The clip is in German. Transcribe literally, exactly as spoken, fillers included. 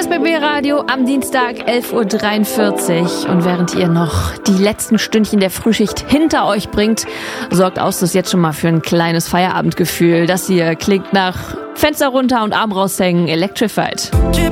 B B Radio am Dienstag elf Uhr dreiundvierzig. Und während ihr noch die letzten Stündchen der Frühschicht hinter euch bringt, sorgt Austus jetzt schon mal für ein kleines Feierabendgefühl. Das hier klingt nach Fenster runter und Arm raushängen, Electrified.